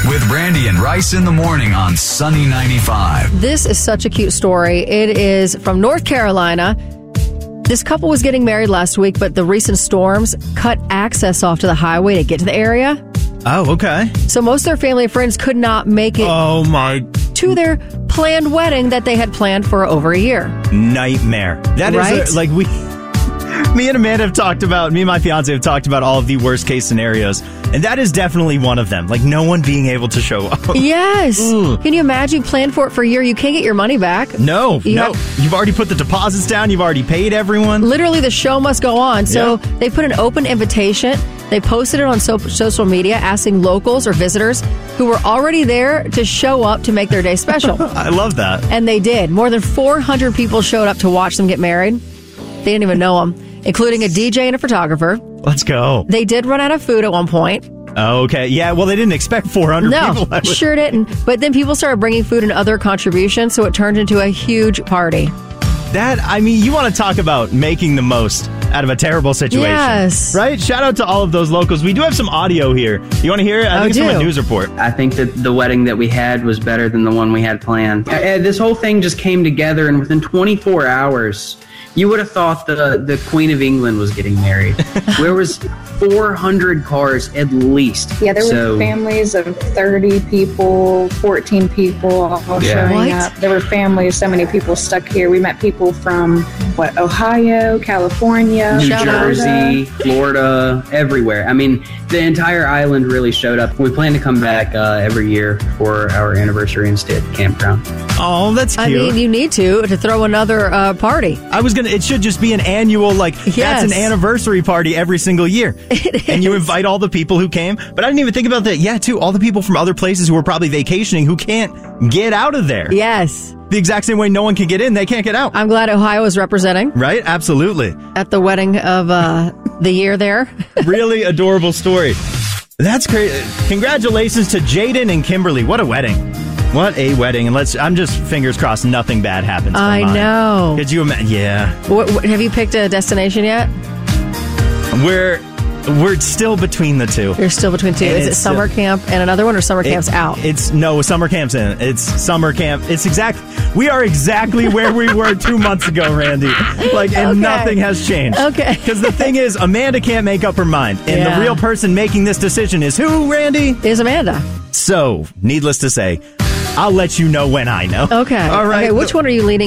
With Randy and Rice in the morning on Sunny 95. This is such a cute story. It is from North Carolina. This couple was getting married last week, but the recent storms cut access off to the highway to get to the area. Oh, okay. So most of their family and friends could not make it to their planned wedding that they had planned for over a year. Nightmare. That is me and Amanda have talked about, me and my fiance have talked about all of the worst case scenarios. And that is definitely one of them. Like no one being able to show up. Yes. Can you imagine? You planned for it for a year. You can't get your money back. No. You've already put the deposits down. You've already paid everyone. Literally, the show must go on. So they put an open invitation. They posted it on social media asking locals or visitors who were already there to show up to make their day special. I love that. And they did. More than 400 people showed up to watch them get married. They didn't even know them, including a DJ and a photographer. Let's go. They did run out of food at one point. Okay. Yeah, well, they didn't expect 400 people. No, sure didn't. But then people started bringing food and other contributions, so it turned into a huge party. You want to talk about making the most out of a terrible situation. Yes. Right? Shout out to all of those locals. We do have some audio here. You want to hear it? I think it's from a news report. I think that the wedding that we had was better than the one we had planned. This whole thing just came together, and within 24 hours, you would have thought the Queen of England was getting married. There was 400 cars at least. Yeah, there were families of 30 people, 14 people all showing up. There were families, so many people stuck here. We met people from, Ohio, California, New Jersey, Florida, everywhere. I mean, the entire island really showed up. We plan to come back every year for our anniversary and stay at the campground. Oh, that's cute. I mean, you need to throw another party. It should just be an annual, that's an anniversary party every single year. And you invite all the people who came. But I didn't even think about that. Yeah, too. All the people from other places who are probably vacationing who can't get out of there. Yes. The exact same way no one can get in, they can't get out. I'm glad Ohio is representing. Right? Absolutely. At the wedding of the year there. Really adorable story. That's great. Congratulations to Jaden and Kimberly. What a wedding. What a wedding. And I'm just fingers crossed nothing bad happens. I know. Could you imagine? Yeah. Have you picked a destination yet? We're still between the two. You're still between two. Is it summer camp and another one, or summer camp's out? Summer camp's in. It's summer camp. We are exactly where we were 2 months ago, Randy. Nothing has changed. Okay. Because the thing is, Amanda can't make up her mind. And the real person making this decision is who, Randy? Is Amanda. So, needless to say, I'll let you know when I know. Okay. All right. Okay, which one are you leaning